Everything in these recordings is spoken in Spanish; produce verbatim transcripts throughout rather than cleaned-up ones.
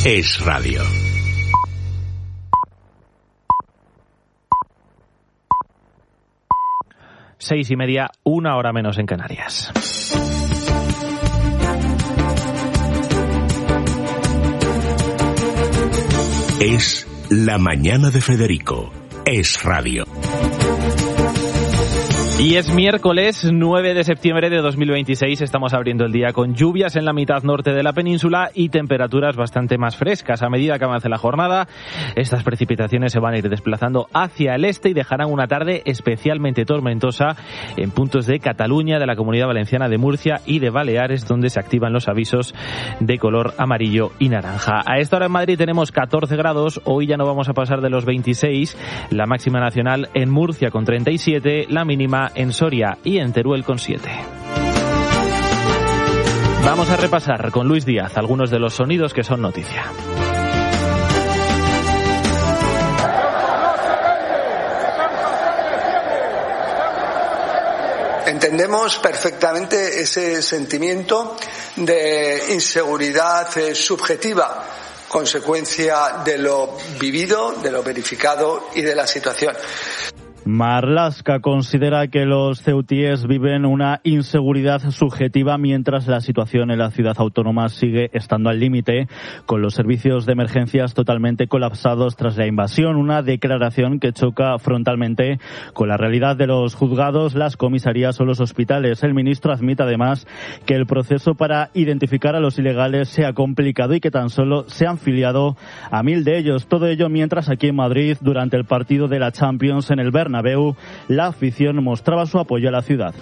Es Radio. Seis y media, una hora menos en Canarias. Es la mañana de Federico. Es Radio. Y es miércoles nueve de septiembre de dos mil veintiséis, estamos abriendo el día con lluvias en la mitad norte de la península y temperaturas bastante más frescas. A medida que avance la jornada, estas precipitaciones se van a ir desplazando hacia el este y dejarán una tarde especialmente tormentosa en puntos de Cataluña, de la Comunidad Valenciana, de Murcia y de Baleares, donde se activan los avisos de color amarillo y naranja. A esta hora en Madrid tenemos catorce grados, hoy ya no vamos a pasar de los veintiséis, la máxima nacional en Murcia con treinta y siete, la mínima en Soria y en Teruel con siete. Vamos a repasar con Luis Díaz algunos de los sonidos que son noticia. Entendemos perfectamente ese sentimiento de inseguridad eh, subjetiva, consecuencia de lo vivido, de lo verificado y de la situación. Marlaska considera que los ceutíes viven una inseguridad subjetiva mientras la situación en la ciudad autónoma sigue estando al límite, con los servicios de emergencias totalmente colapsados tras la invasión. Una declaración que choca frontalmente con la realidad de los juzgados, las comisarías o los hospitales. El ministro admite además que el proceso para identificar a los ilegales sea complicado y que tan solo se han filiado a mil de ellos. Todo ello mientras aquí en Madrid, durante el partido de la Champions en el Bernabéu, la afición mostraba su apoyo a la ciudad.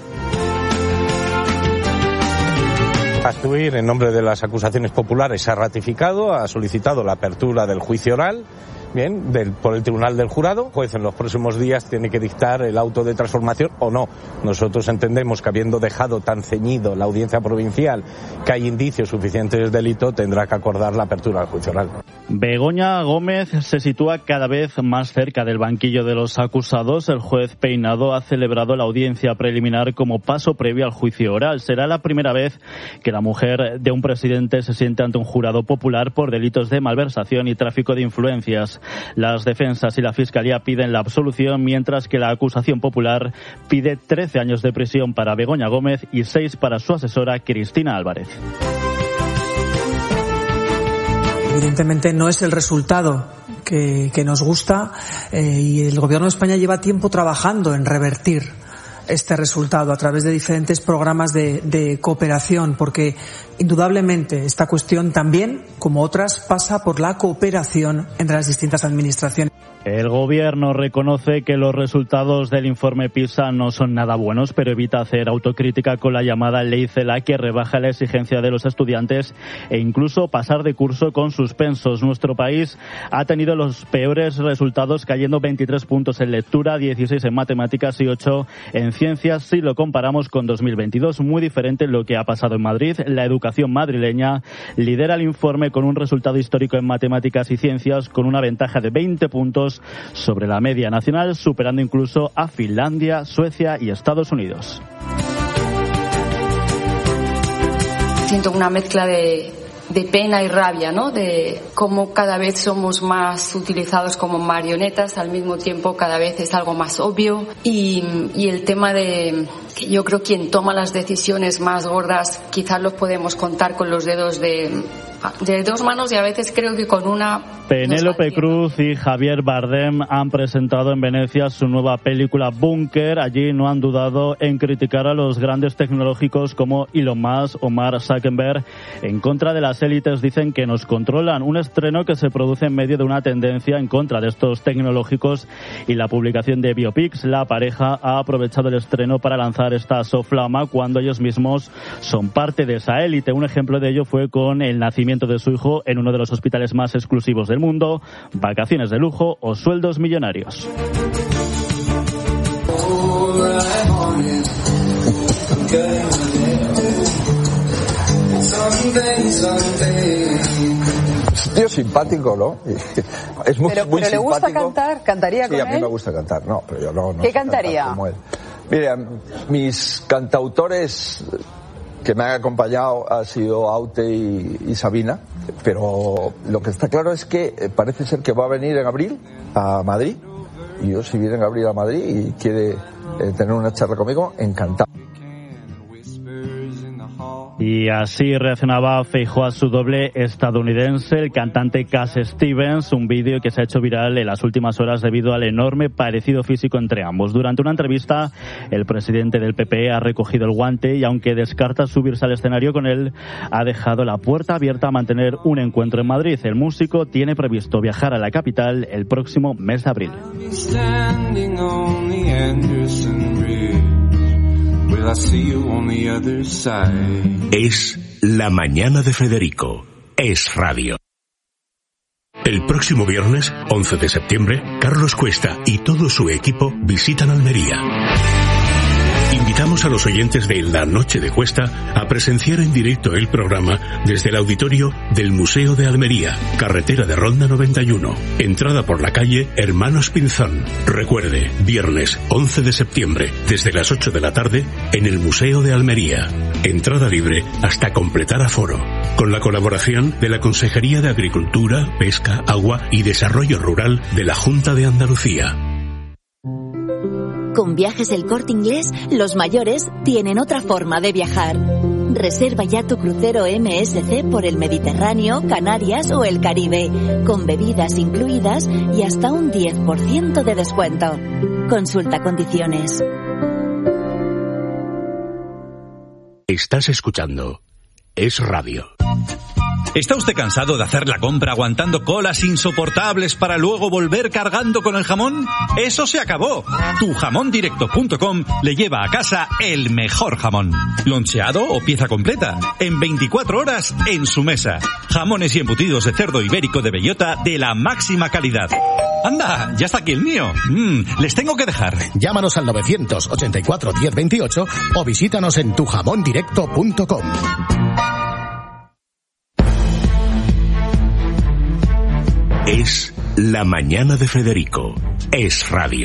Astuir, en nombre de las acusaciones populares, ha ratificado, ha solicitado la apertura del juicio oral, bien, del, por el Tribunal del Jurado. El juez en los próximos días tiene que dictar el auto de transformación o no. Nosotros entendemos que, habiendo dejado tan ceñido la audiencia provincial que hay indicios suficientes de delito, tendrá que acordar la apertura del juicio oral. Begoña Gómez se sitúa cada vez más cerca del banquillo de los acusados. El juez Peinado ha celebrado la audiencia preliminar como paso previo al juicio oral. Será la primera vez que la mujer de un presidente se siente ante un jurado popular por delitos de malversación y tráfico de influencias. Las defensas y la Fiscalía piden la absolución, mientras que la acusación popular pide trece años de prisión para Begoña Gómez y seis para su asesora Cristina Álvarez. Evidentemente no es el resultado que, que nos gusta eh, y el Gobierno de España lleva tiempo trabajando en revertir este resultado a través de diferentes programas de, de cooperación, porque indudablemente esta cuestión también, como otras, pasa por la cooperación entre las distintas administraciones. El Gobierno reconoce que los resultados del informe PISA no son nada buenos, pero evita hacer autocrítica con la llamada Ley CELA, que rebaja la exigencia de los estudiantes e incluso pasar de curso con suspensos. Nuestro país ha tenido los peores resultados, cayendo veintitrés puntos en lectura, dieciséis en matemáticas y ocho en ciencias, si lo comparamos con dos mil veintidós. Muy diferente lo que ha pasado en Madrid. La educación madrileña lidera el informe con un resultado histórico en matemáticas y ciencias, con una ventaja de veinte puntos sobre la media nacional, superando incluso a Finlandia, Suecia y Estados Unidos. Siento una mezcla de, de pena y rabia, ¿no? De cómo cada vez somos más utilizados como marionetas, al mismo tiempo cada vez es algo más obvio. Y, y el tema de que yo creo quien toma las decisiones más gordas quizás los podemos contar con los dedos de... de dos manos, y a veces creo que con una... Penélope Cruz y Javier Bardem han presentado en Venecia su nueva película Búnker. Allí no han dudado en criticar a los grandes tecnológicos como Elon Musk o Mark Zuckerberg. En contra de las élites, dicen que nos controlan. Un estreno que se produce en medio de una tendencia en contra de estos tecnológicos y la publicación de biopics. La pareja ha aprovechado el estreno para lanzar esta soflama cuando ellos mismos son parte de esa élite. Un ejemplo de ello fue con el nacimiento de su hijo en uno de los hospitales más exclusivos del mundo, vacaciones de lujo o sueldos millonarios. Tío simpático, ¿no? Es muy, pero, muy pero le gusta simpático. Cantar, cantaría con él. Sí, a mí él? me gusta cantar, no, pero yo no. no ¿Qué cantaría? Como él. Mira, mis cantautores que me han acompañado han sido Aute y, y Sabina, Pero lo que está claro es que eh, parece ser que va a venir en abril a Madrid. Y yo, si viene en abril a Madrid y quiere eh, tener una charla conmigo, encantado. Y así reaccionaba Feijóo a su doble estadounidense, el cantante Cass Stevens, un vídeo que se ha hecho viral en las últimas horas debido al enorme parecido físico entre ambos. Durante una entrevista, el presidente del P P ha recogido el guante y, aunque descarta subirse al escenario con él, ha dejado la puerta abierta a mantener un encuentro en Madrid. El músico tiene previsto viajar a la capital el próximo mes de abril. Es La Mañana de Federico. Es radio. El próximo viernes, once de septiembre, Carlos Cuesta y todo su equipo visitan Almería. Invitamos a los oyentes de La Noche de Cuesta a presenciar en directo el programa desde el auditorio del Museo de Almería, carretera de Ronda noventa y uno, entrada por la calle Hermanos Pinzón. Recuerde, viernes once de septiembre, desde las ocho de la tarde, en el Museo de Almería. Entrada libre hasta completar aforo. Con la colaboración de la Consejería de Agricultura, Pesca, Agua y Desarrollo Rural de la Junta de Andalucía. Con Viajes El Corte Inglés, los mayores tienen otra forma de viajar. Reserva ya tu crucero M S C por el Mediterráneo, Canarias o el Caribe, con bebidas incluidas y hasta un diez por ciento de descuento. Consulta condiciones. Estás escuchando Es Radio. ¿Está usted cansado de hacer la compra aguantando colas insoportables para luego volver cargando con el jamón? ¡Eso se acabó! tu jamón directo punto com le lleva a casa el mejor jamón. Loncheado o pieza completa, en veinticuatro horas en su mesa. Jamones y embutidos de cerdo ibérico de bellota de la máxima calidad. ¡Anda! ¡Ya está aquí el mío! Mm, les tengo que dejar. Llámanos al novecientos ochenta y cuatro diez veintiocho o visítanos en tu jamón directo punto com. Es La Mañana de Federico. Es radio.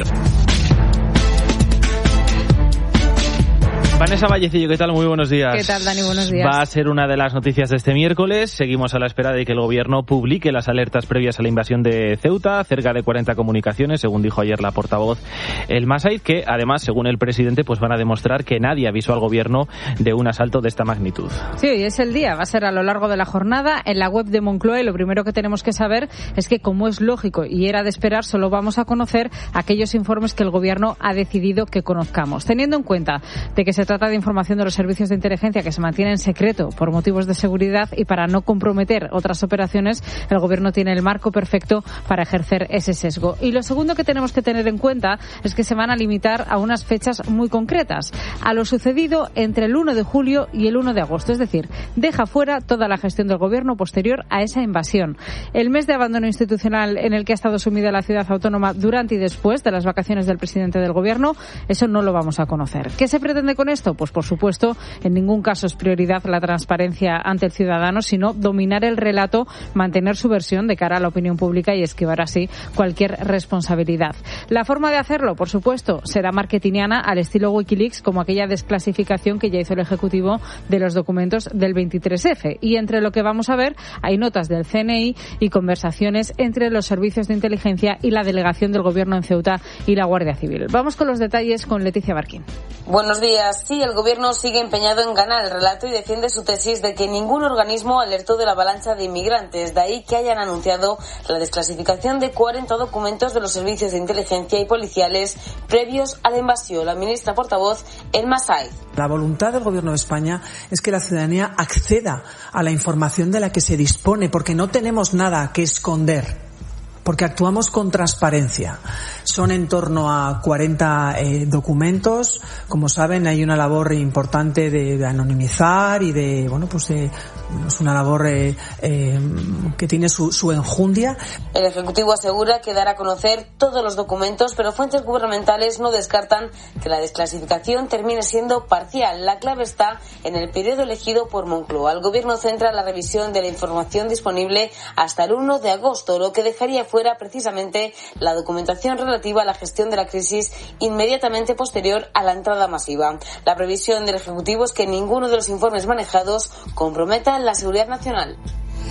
Vanessa Vallecillo, ¿qué tal? Muy buenos días. ¿Qué tal, Dani? Buenos días. Va a ser una de las noticias de este miércoles. Seguimos a la espera de que el gobierno publique las alertas previas a la invasión de Ceuta. Cerca de cuarenta comunicaciones, según dijo ayer la portavoz El Masaid, que además, según el presidente, pues van a demostrar que nadie avisó al gobierno de un asalto de esta magnitud. Sí, hoy es el día. Va a ser a lo largo de la jornada. En la web de Moncloa, y lo primero que tenemos que saber es que, como es lógico y era de esperar, solo vamos a conocer aquellos informes que el gobierno ha decidido que conozcamos. Teniendo en cuenta de que se trata de información de los servicios de inteligencia que se mantiene en secreto por motivos de seguridad y para no comprometer otras operaciones, el gobierno tiene el marco perfecto para ejercer ese sesgo. Y lo segundo que tenemos que tener en cuenta es que se van a limitar a unas fechas muy concretas, a lo sucedido entre el uno de julio y el uno de agosto, es decir, deja fuera toda la gestión del gobierno posterior a esa invasión. El mes de abandono institucional en el que ha estado sumida la ciudad autónoma durante y después de las vacaciones del presidente del gobierno, eso no lo vamos a conocer. ¿Qué se pretende con esto? Pues por supuesto, en ningún caso es prioridad la transparencia ante el ciudadano, sino dominar el relato, mantener su versión de cara a la opinión pública y esquivar así cualquier responsabilidad. La forma de hacerlo, por supuesto, será marketingiana al estilo Wikileaks, como aquella desclasificación que ya hizo el Ejecutivo de los documentos del veintitrés efe. Y entre lo que vamos a ver hay notas del ce ene i y conversaciones entre los servicios de inteligencia y la delegación del Gobierno en Ceuta y la Guardia Civil. Vamos con los detalles con Leticia Barquín. Buenos días. Sí, el El gobierno sigue empeñado en ganar el relato y defiende su tesis de que ningún organismo alertó de la avalancha de inmigrantes. De ahí que hayan anunciado la desclasificación de cuarenta documentos de los servicios de inteligencia y policiales previos a la invasión. La ministra portavoz, El Masaid. La voluntad del Gobierno de España es que la ciudadanía acceda a la información de la que se dispone, porque no tenemos nada que esconder, porque actuamos con transparencia. Son en torno a cuarenta eh, documentos. Como saben, hay una labor importante de, de anonimizar y de, bueno, pues de, es una labor eh, eh, que tiene su, su enjundia. El Ejecutivo asegura que dará a conocer todos los documentos, pero fuentes gubernamentales no descartan que la desclasificación termine siendo parcial. La clave está en el periodo elegido por Moncloa. El Gobierno centra la revisión de la información disponible hasta el uno de agosto, lo que dejaría fuera precisamente la documentación relativa a la gestión de la crisis inmediatamente posterior a la entrada masiva. La previsión del Ejecutivo es que ninguno de los informes manejados comprometa la seguridad nacional.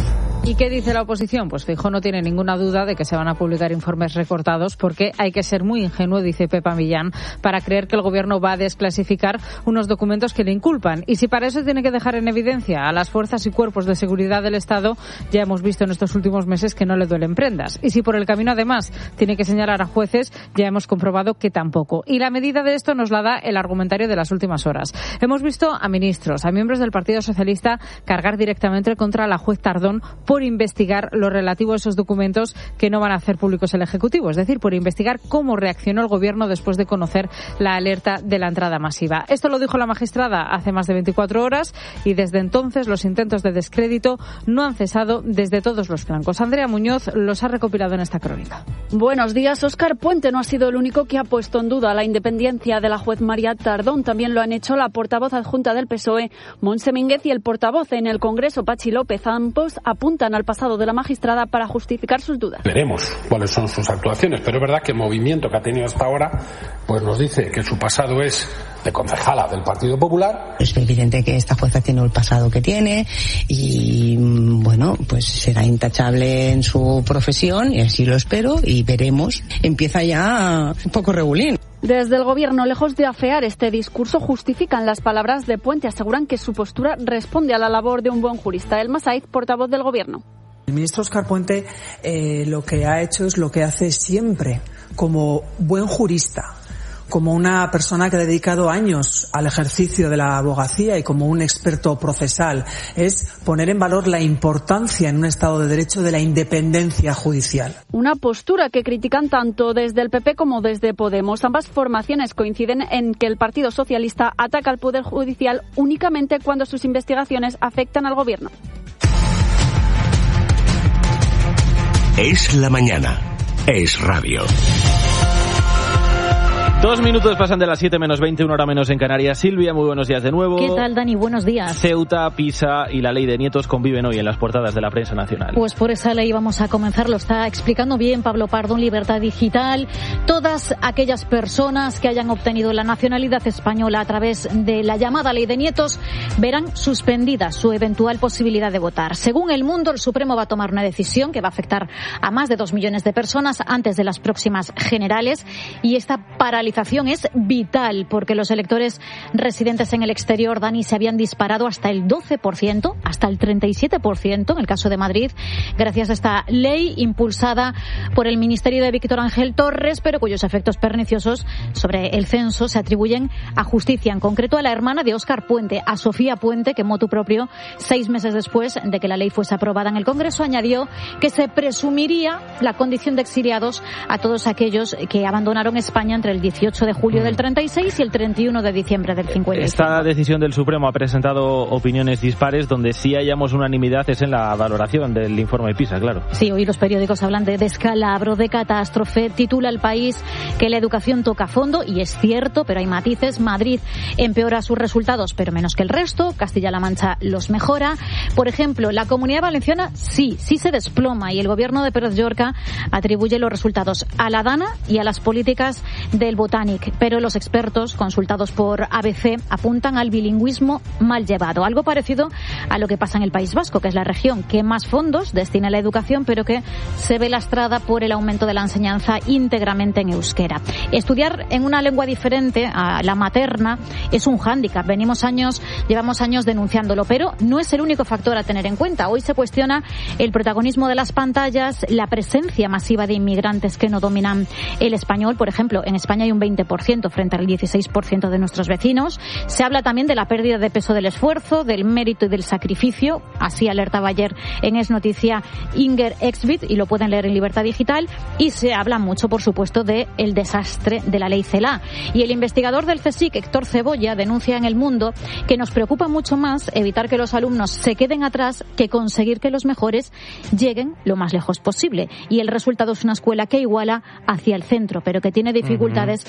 ¿Y qué dice la oposición? Pues Feijóo no tiene ninguna duda de que se van a publicar informes recortados porque hay que ser muy ingenuo, dice Pepa Millán, para creer que el gobierno va a desclasificar unos documentos que le inculpan. Y si para eso tiene que dejar en evidencia a las fuerzas y cuerpos de seguridad del Estado, ya hemos visto en estos últimos meses que no le duelen prendas. Y si por el camino además tiene que señalar a jueces, ya hemos comprobado que tampoco. Y la medida de esto nos la da el argumentario de las últimas horas. Hemos visto a ministros, a miembros del Partido Socialista cargar directamente contra la juez Tardón por investigar lo relativo a esos documentos que no van a hacer públicos el Ejecutivo, es decir, por investigar cómo reaccionó el Gobierno después de conocer la alerta de la entrada masiva. Esto lo dijo la magistrada hace más de veinticuatro horas y desde entonces los intentos de descrédito no han cesado desde todos los flancos. Andrea Muñoz los ha recopilado en esta crónica. Buenos días. Óscar Puente no ha sido el único que ha puesto en duda la independencia de la juez María Tardón. También lo han hecho la portavoz adjunta del P S O E, Montse Mínguez, y el portavoz en el Congreso, Patxi López. Ambos apuntan al pasado de la magistrada para justificar sus dudas. Veremos cuáles son sus actuaciones, pero es verdad que el movimiento que ha tenido hasta ahora pues nos dice que su pasado es de concejala del Partido Popular. Es evidente que esta jueza tiene el pasado que tiene y, bueno, pues será intachable en su profesión, y así lo espero, y veremos. Empieza ya un poco regulín. Desde el Gobierno, lejos de afear este discurso, justifican las palabras de Puente. Aseguran que su postura responde a la labor de un buen jurista. Elma Saiz, portavoz del Gobierno. El ministro Óscar Puente eh, lo que ha hecho es lo que hace siempre, como buen jurista, como una persona que ha dedicado años al ejercicio de la abogacía y como un experto procesal, es poner en valor la importancia en un Estado de Derecho de la independencia judicial. Una postura que critican tanto desde el P P como desde Podemos. Ambas formaciones coinciden en que el Partido Socialista ataca al Poder Judicial únicamente cuando sus investigaciones afectan al Gobierno. Es la mañana. Es radio. Dos minutos pasan de las siete menos veinte, una hora menos en Canarias. Silvia, muy buenos días de nuevo. ¿Qué tal, Dani? Buenos días. Ceuta, Pisa y la ley de nietos conviven hoy en las portadas de la prensa nacional. Pues por esa ley vamos a comenzar, lo está explicando bien Pablo Pardo en Libertad Digital. Todas aquellas personas que hayan obtenido la nacionalidad española a través de la llamada ley de nietos verán suspendida su eventual posibilidad de votar. Según El Mundo, el Supremo va a tomar una decisión que va a afectar a más de dos millones de personas antes de las próximas generales, y esta paralización es vital porque los electores residentes en el exterior, Dani, se habían disparado hasta el doce por ciento, hasta el treinta y siete por ciento en el caso de Madrid, gracias a esta ley impulsada por el Ministerio de Víctor Ángel Torres, pero cuyos efectos perniciosos sobre el censo se atribuyen a Justicia, en concreto a la hermana de Óscar Puente, a Sofía Puente, que motu propio, seis meses después de que la ley fuese aprobada en el Congreso, añadió que se presumiría la condición de exiliados a todos aquellos que abandonaron España entre el dieciocho de julio del treinta y seis y el treinta y uno de diciembre del cincuenta y cinco. Esta decisión del Supremo ha presentado opiniones dispares. Donde sí hayamos unanimidad es en la valoración del informe PISA, claro. Sí, hoy los periódicos hablan de descalabro, de catástrofe. Titula El País que la educación toca fondo, y es cierto, pero hay matices. Madrid empeora sus resultados, pero menos que el resto. Castilla-La Mancha los mejora. Por ejemplo, la Comunidad Valenciana sí, sí se desploma, y el gobierno de Pérez Llorca atribuye los resultados a la Dana y a las políticas del Botánic. Pero los expertos consultados por A B C apuntan al bilingüismo mal llevado, algo parecido a lo que pasa en el País Vasco, que es la región que más fondos destina a la educación, pero que se ve lastrada por el aumento de la enseñanza íntegramente en euskera. Estudiar en una lengua diferente a la materna es un hándicap. Venimos años, llevamos años denunciándolo, pero no es el único factor a tener en cuenta. Hoy se cuestiona el protagonismo de las pantallas, la presencia masiva de inmigrantes que no dominan el español. Por ejemplo, en España hay un veinte por ciento frente al dieciséis por ciento de nuestros vecinos. Se habla también de la pérdida de peso del esfuerzo, del mérito y del sacrificio. Así alertaba ayer en Es Noticia Inger Exbit, y lo pueden leer en Libertad Digital. Y se habla mucho, por supuesto, de el desastre de la ley CELA. Y el investigador del CSIC, Héctor Cebolla, denuncia en El Mundo que nos preocupa mucho más evitar que los alumnos se queden atrás que conseguir que los mejores lleguen lo más lejos posible. Y el resultado es una escuela que iguala hacia el centro, pero que tiene dificultades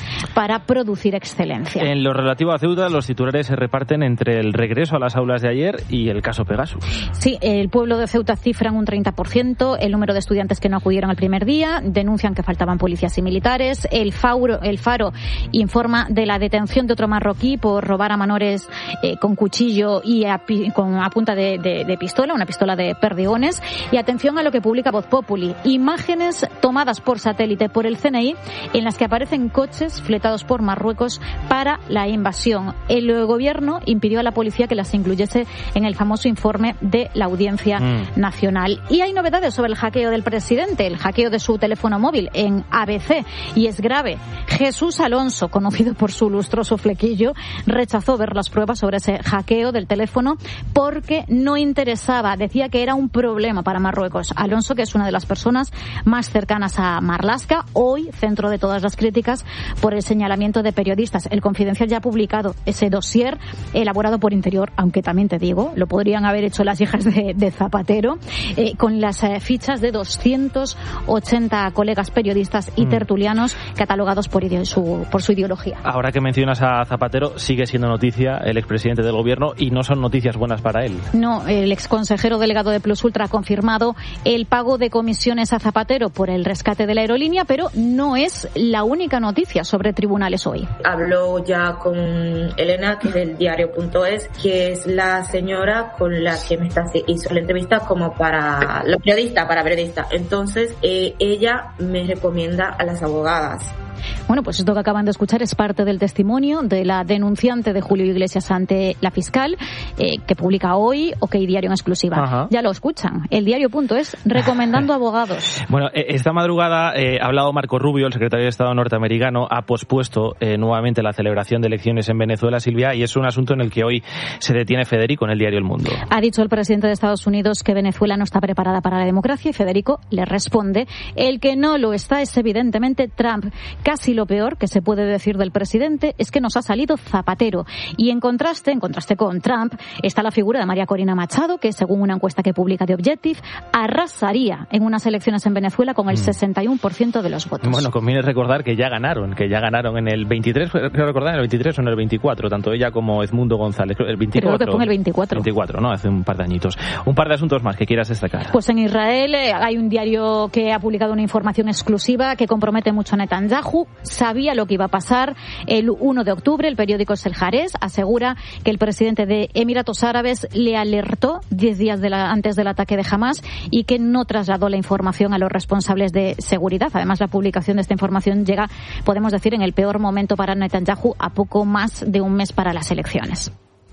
para producir excelencia. En lo relativo a Ceuta, los titulares se reparten entre el regreso a las aulas de ayer y el caso Pegasus. Sí, el pueblo de Ceuta cifran un treinta por ciento el número de estudiantes que no acudieron al primer día, denuncian que faltaban policías y militares. El Faro, el Faro informa de la detención de otro marroquí por robar a menores eh, con cuchillo y a, con a punta de, de, de pistola, una pistola de perdigones. Y atención a lo que publica Voz Populi, imágenes tomadas por satélite por el C N I en las que aparecen coches fletados por Marruecos para la invasión. El gobierno impidió a la policía que las incluyese en el famoso informe de la Audiencia mm. Nacional. Y hay novedades sobre el hackeo del presidente, el hackeo de su teléfono móvil en A B C, y es grave. Jesús Alonso, conocido por su lustroso flequillo, rechazó ver las pruebas sobre ese hackeo del teléfono porque no interesaba, decía que era un problema para Marruecos. Alonso, que es una de las personas más cercanas a Marlaska, hoy centro de todas las críticas por el señalamiento de periodistas. El Confidencial ya ha publicado ese dossier elaborado por Interior, aunque también te digo, lo podrían haber hecho las hijas de, de Zapatero, eh, con las eh, fichas de doscientos ochenta colegas periodistas y tertulianos catalogados por, ide- su, por su ideología. Ahora que mencionas a Zapatero, sigue siendo noticia el expresidente del gobierno y no son noticias buenas para él. No, el exconsejero delegado de Plus Ultra ha confirmado el pago de comisiones a Zapatero por el rescate de la aerolínea, pero no es la única noticia sobre tribunales hoy. Habló ya con Elena, que es del diario punto es, que es la señora con la que me está hizo la entrevista como para los periodistas, para periodistas. Entonces, eh, ella me recomienda a las abogadas. Bueno, pues esto que acaban de escuchar es parte del testimonio de la denunciante de Julio Iglesias ante la fiscal, eh, que publica hoy OK Diario en exclusiva. Ajá. Ya lo escuchan. El diario.es recomendando abogados. Bueno, esta madrugada eh, ha hablado Marco Rubio, el secretario de Estado norteamericano, ha pospuesto eh, nuevamente la celebración de elecciones en Venezuela, Silvia, y es un asunto en el que hoy se detiene Federico en el diario El Mundo. Ha dicho el presidente de Estados Unidos que Venezuela no está preparada para la democracia y Federico le responde: el que no lo está es evidentemente Trump. Casi lo peor que se puede decir del presidente es que nos ha salido Zapatero. Y en contraste, en contraste con Trump, está la figura de María Corina Machado, que según una encuesta que publica The Objective, arrasaría en unas elecciones en Venezuela con el sesenta y uno por ciento de los votos. Bueno, conviene recordar que ya ganaron, que ya ganaron en el veintitrés, creo recordar en el veintitrés o en el veinticuatro, tanto ella como Edmundo González. El veinticuatro, creo que fue en el veinticuatro. veinticuatro, ¿no? Hace un par de añitos. Un par de asuntos más que quieras destacar. Pues en Israel eh, hay un diario que ha publicado una información exclusiva que compromete mucho a Netanyahu. Sabía lo que iba a pasar el uno de octubre. El periódico El Haaretz asegura que el presidente de Emiratos Árabes le alertó diez días de la, antes del ataque de Hamás y que no trasladó la información a los responsables de seguridad. Además, la publicación de esta información llega, podemos decir, en el peor momento para Netanyahu, a poco más de un mes para las elecciones.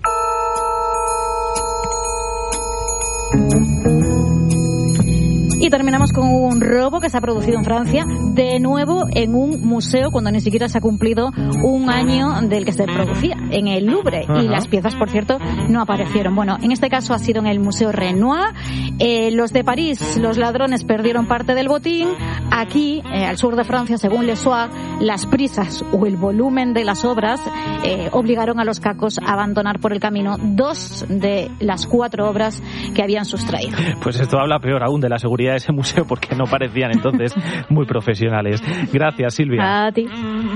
Y terminamos con un robo que se ha producido en Francia, de nuevo en un museo, cuando ni siquiera se ha cumplido un año del que se producía, en el Louvre. Uh-huh. Y las piezas, por cierto, no aparecieron. Bueno, en este caso ha sido en el Museo Renoir. Eh, los de París, los ladrones perdieron parte del botín. Aquí, eh, al sur de Francia, según Le Soir, las prisas o el volumen de las obras eh, obligaron a los cacos a abandonar por el camino dos de las cuatro obras que habían sustraído. Pues esto habla peor aún de la seguridad de ese museo, porque no parecían entonces muy profesionales. Gracias, Silvia. A ti.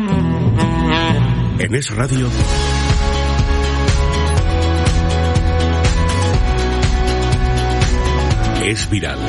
En Es Radio. Es viral.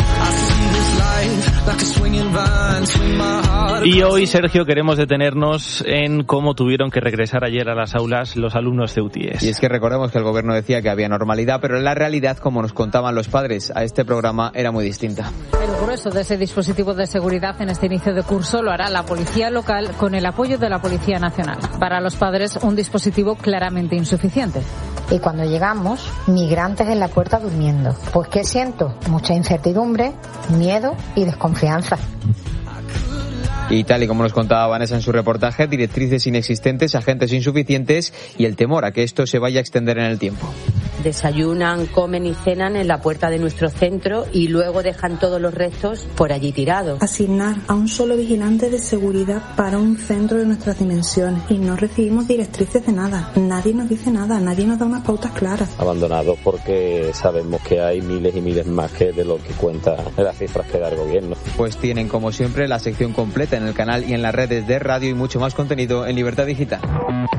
Y hoy, Sergio, queremos detenernos en cómo tuvieron que regresar ayer a las aulas los alumnos ceutíes. Y es que recordemos que el gobierno decía que había normalidad, pero la realidad, como nos contaban los padres a este programa, era muy distinta. El grueso de ese dispositivo de seguridad en este inicio de curso lo hará la policía local con el apoyo de la Policía Nacional. Para los padres, un dispositivo claramente insuficiente. Y cuando llegamos, migrantes en la puerta durmiendo. Pues ¿qué siento? Mucha incertidumbre, miedo y desconfianza. Y tal y como nos contaba Vanessa en su reportaje, directrices inexistentes, agentes insuficientes y el temor a que esto se vaya a extender en el tiempo. desayunan, comen y cenan en la puerta de nuestro centro y luego dejan todos los restos por allí tirados. Asignar a un solo vigilante de seguridad para un centro de nuestras dimensiones y no recibimos directrices de nada. Nadie nos dice nada, nadie nos da unas pautas claras. Abandonados porque sabemos que hay miles y miles más que de lo que cuenta las cifras que da el gobierno. Pues tienen como siempre la sección completa en el canal y en las redes de radio y mucho más contenido en Libertad Digital.